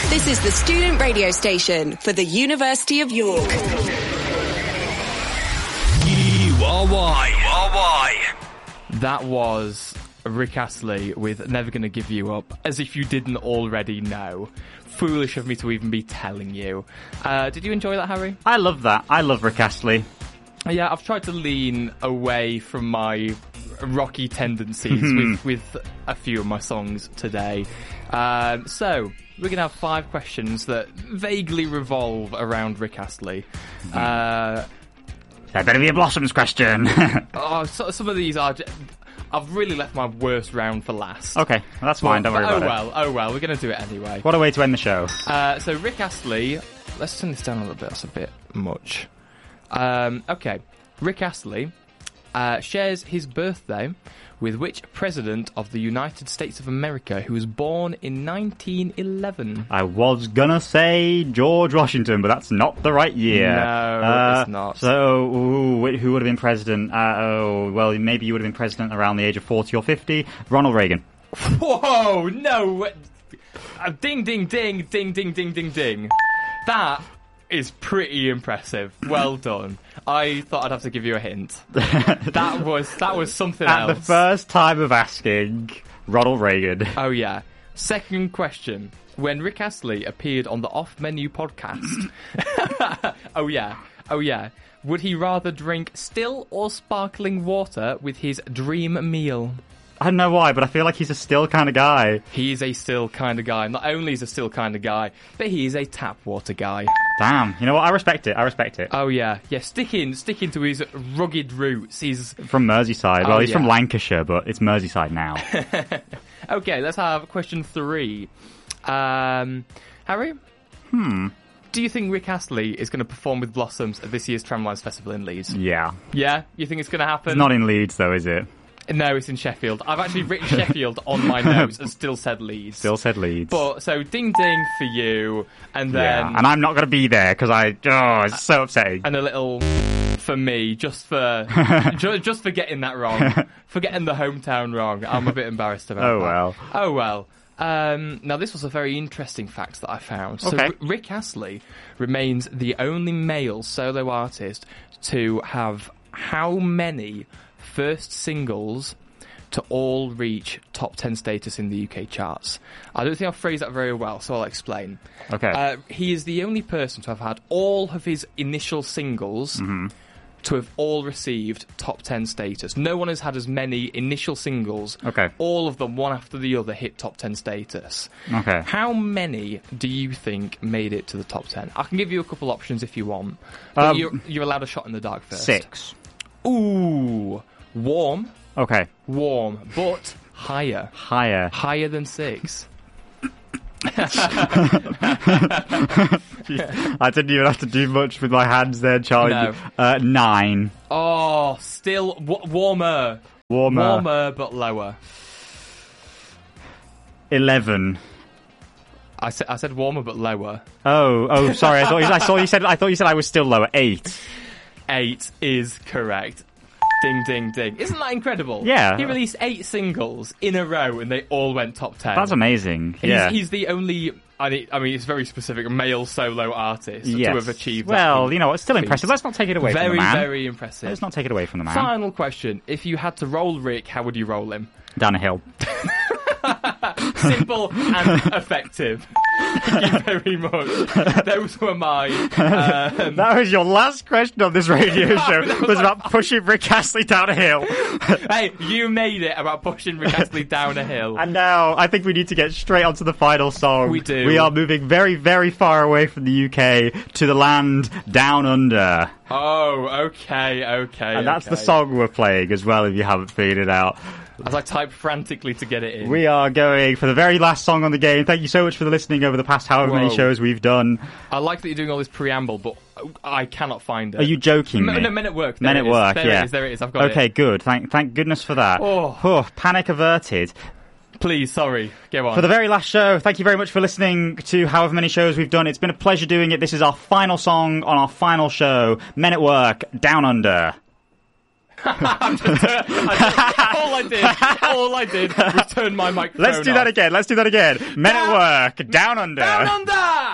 This is the student radio station for the University of York. You are why. That was Rick Astley with Never Gonna Give You Up, as if you didn't already know. Foolish of me to even be telling you. Did you enjoy that, Harry? I love that. I love Rick Astley. Yeah, I've tried to lean away from my rocky tendencies with a few of my songs today. So, we're going to have 5 questions that vaguely revolve around Rick Astley. That better be a Blossoms question. Some of these are... I've really left my worst round for last. Okay, well, that's fine, don't worry about it. Oh well, we're going to do it anyway. What a way to end the show. So Rick Astley... Let's turn this down a little bit, that's a bit much. Okay, Rick Astley shares his birthday with which president of the United States of America who was born in 1911? I was gonna say George Washington, but that's not the right year. No, it's not. So, who would have been president? Well, maybe you would have been president around the age of 40 or 50. Ronald Reagan. Whoa, no! Ding, ding, ding, ding, ding, ding, ding, ding. That is pretty impressive. Well done. I thought I'd have to give you a hint. That was something else. At the first time of asking, Ronald Reagan. Oh yeah. Second question. When Rick Astley appeared on the Off Menu podcast, oh yeah, would he rather drink still or sparkling water with his dream meal? I don't know why, but I feel like he's a still kind of guy. He is a still kind of guy. Not only is a still kind of guy, but he is a tap water guy. Damn. You know what? I respect it. Oh, yeah. Yeah, sticking to his rugged roots. He's from Merseyside. Well, he's from Lancashire, but it's Merseyside now. Okay, let's have question 3. Harry? Do you think Rick Astley is going to perform with Blossoms at this year's Tramlines Festival in Leeds? Yeah. Yeah? You think it's going to happen? It's not in Leeds, though, is it? No, it's in Sheffield. I've actually written Sheffield on my notes and still said Leeds. But, so, ding ding for you, and then... Yeah, and I'm not going to be there, because it's so upsetting. And a little for me, just for getting that wrong. For getting the hometown wrong. I'm a bit embarrassed about that. Oh, well. Now, this was a very interesting fact that I found. So, Rick Astley remains the only male solo artist to have how many first singles to all reach top 10 status in the UK charts? I don't think I've phrased that very well, so I'll explain. Okay. He is the only person to have had all of his initial singles to have all received top 10 status. No one has had as many initial singles. Okay. All of them, one after the other, hit top 10 status. Okay. How many do you think made it to the top 10? I can give you a couple options if you want. But you're allowed a shot in the dark first. 6. Ooh. Warm. Okay. Warm, but higher. Higher than 6. I didn't even have to do much with my hands there, Charlie. No. 9. Oh, still warmer. Warmer, but lower. 11. I said warmer, but lower. Oh, sorry. I thought you said I was still lower. 8. 8 is correct. Ding, ding, ding. Isn't that incredible? Yeah. He released 8 singles in a row and they all went top 10. That's amazing. Yeah. He's the only, I mean, it's very specific, male solo artist to have achieved that. Well, you know, it's still impressive. Let's not take it away from the man. Very, very impressive. Let's not take it away from the man. Final question. If you had to roll Rick, how would you roll him? Down a hill. Simple and effective. Thank you very much. Those were my... that was your last question on this radio show. Was about pushing Rick Astley down a hill. Hey, you made it about pushing Rick Astley down a hill. And now, I think we need to get straight onto the final song. We do. We are moving very, very far away from the UK to the land down under. Oh, okay. And that's the song we're playing as well, if you haven't figured it out. As I type frantically to get it in. We are going for the very last song on the game. Thank you so much for listening over the past however many shows we've done. I like that you're doing all this preamble, but I cannot find it. Are you joking me? No, Men at Work. Men at Work, yeah. There it is, I've got it. Okay, good. Thank goodness for that. Panic averted. Please, sorry. Go on. For the very last show, thank you very much for listening to however many shows we've done. It's been a pleasure doing it. This is our final song on our final show, Men at Work, Down Under. All I did was turn my microphone Let's do that again. Men at work. Down under. Down under!